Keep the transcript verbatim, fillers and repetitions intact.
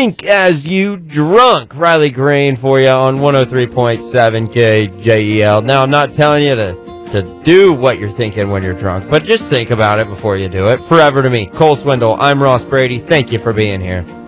Think as you drunk. Riley Green for you on one oh three point seven K J E L. Now, I'm not telling you to, to do what you're thinking when you're drunk, but just think about it before you do it. Forever to me, Cole Swindle. I'm Ross Brady. Thank you for being here.